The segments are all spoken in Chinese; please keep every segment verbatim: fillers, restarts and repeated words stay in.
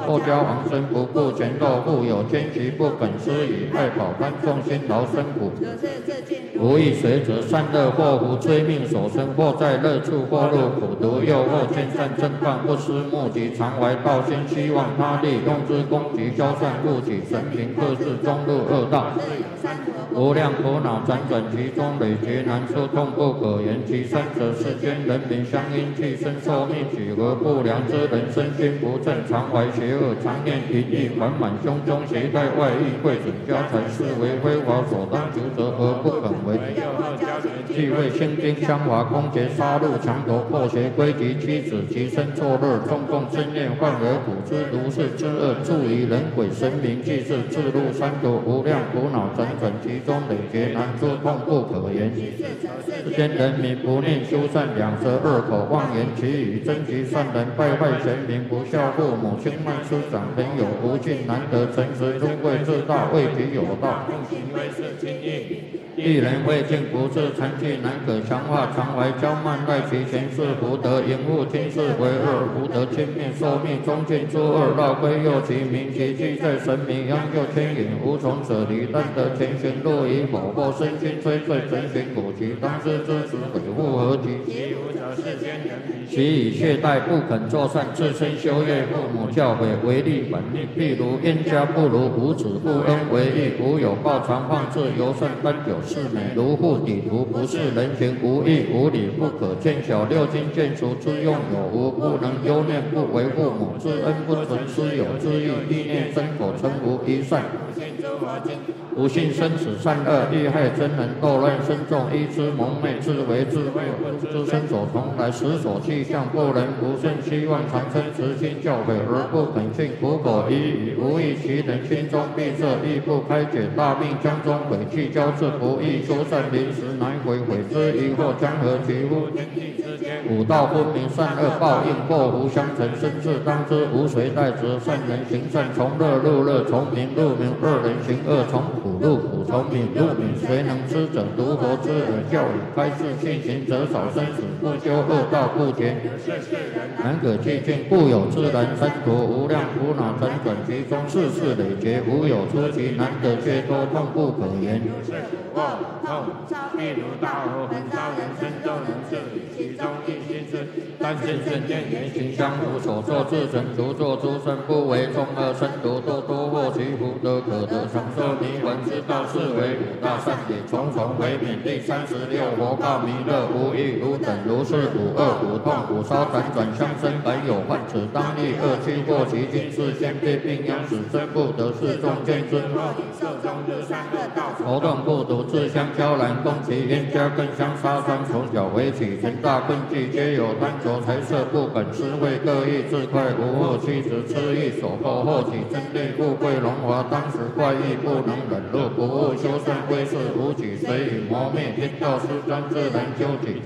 破家亡身不顾前斗，富有奸奇不肯施以爱保贪众辛劳生苦。无意随着善恶祸福追命所生，或在乐处或入苦毒诱惑，见善正犯不思目及，常怀道心，希望他利用之攻击消散护己神明，克制中入恶道。无量苦恼辗转其中，累劫难出，痛不可言。其三者，世间人民相因寄生受命，许何不良之人，身心不正，常怀邪恶，常念淫意，缓满胸中，携带外衣，贵准家财，视为非法所当求责而不肯为。既为心兵相华，攻劫杀戮，强夺破邪归及妻子，其身作乐，中共正念，患而苦之如是之恶，助于人鬼神明，既是自入三途，无量苦恼辗转其中，累劫难出，痛不可言。世间人民不念修善，两舌恶口妄言其语，争其善人，败坏贤明，不孝父母，轻慢师长，朋友不敬，难得诚实，入贵自大，为己有道，用行为是轻易。一人未尽不治，残疾难可强化，常怀骄慢，赖其前世福德，淫恶轻视为恶，福德轻灭，寿命中尽诸恶，绕归右其名，其迹在神明，央救牵引，无从舍离，但得前行，若以否或身心摧碎，成行苦其当知之子，悔复何及？其无者世间人民，其以懈怠不肯作善，自身修业，父母教诲，违逆本命，譬如冤家不如无子不恩为义，无有报常放置，尤甚分久。是美如护底图，不是人情，无义无理，不可见小。六经见除之用有无，不能忧念，不为父母之恩，不存私有之意，意念身口成无一善。不信生死善恶，欲害真人，斗乱身众，依之蒙昧，自为自为，知身所从来，实所气象，不能不顺，希望长生慈心教诲而不肯信，苦口一语，无益其人，心中闭塞，亦不开解，大病将中悔气交织，不易修善，临时难悔，悔之疑惑，将何其乎？五道分明，善恶报应，祸福相承，生至当知，无谁代责。善人行善，从乐入乐，从明入明；恶人行恶，从苦入苦，从明入明。谁能知者？独佛之耳教语，开示信行者少，生死不休，恶道不绝。难可寂静，故有自然三途，无量苦恼辗转其中，世事累劫，无有出期，难得解脱，痛不可言。譬如大河横烧人生，就能治理其中一心事。但见圣见言行相符，所作自成，独作诸生，不为众恶生毒，多多获其福德，可得长寿弥文之道，是为五大善也。重重为免。第三十六佛告弥勒，无欲无等如是，五恶五痛五烧辗转相生，本有患此当立恶趣过其今世先必病殃死，真不得世众见之。受中日善恶道，仇动不独，自相交然，攻其冤家，更相杀伤，从小为起，成大困忌，皆有贪求财色，不肯施惠，各异自快，无恶妻子痴意所迫，后起争利，富贵荣华，当时怪异，不能忍辱，不务修善，归世无己，随以磨灭，天道失专，自然究己。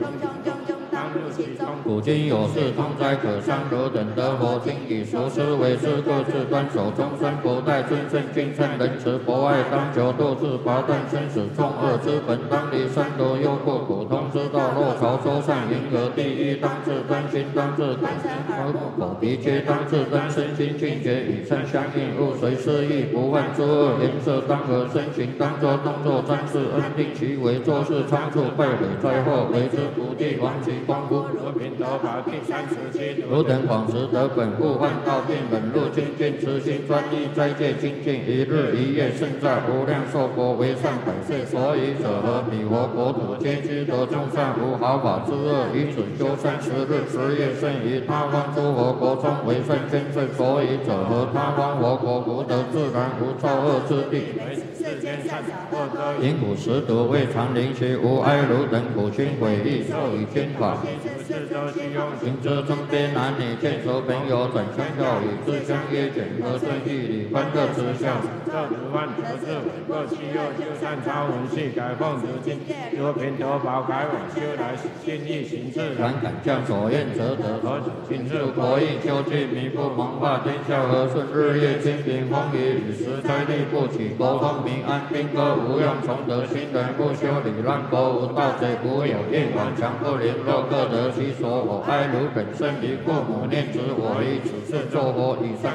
古今有事，痛哉可伤，汝等得佛经，以熟思为师，各自端守终身，不待尊圣敬称仁慈，博爱当求度自拔断生死众恶之本，当离三毒忧怖苦通之道，若朝周善迎合第一，当自端心，当自口口鼻皆当自端，身心净洁，与善相应，勿随失意，不犯诸恶，颜色当合，身形当作动作专事，恩定其为，做事仓促，败毁灾祸，为之不地，亡其光复。如品头法第三十七，汝等广识得本，不患道病，忍辱精进，慈心专一，斋戒精进，一日一夜，胜在无量寿佛为善百岁，所以者何？彼佛国土皆知得众善，无毫法之恶，以此修三十日十夜，胜于他方诸佛国中为善先胜，所以者何？他方佛国福德自然，无造恶之地。因苦食毒，未尝临其无哀汝等苦心悔意，受以天法。行之中边男女，见熟朋友，转相告语，自相约卷，和顺义理，欢乐之笑。这如万得智慧，各其右修善超文系，改奉如经，如平头宝改往修来，心意行自然，敢将所愿则得。请入国义，修具弥不蒙化，天下和顺，日夜清平，风雨雨时灾力不起，国风民安，兵戈无用，从得新人不修理，乱国无盗贼，无有业往强不灵，若各得其所，我哀汝等生离父母念子，我以此事作佛以上。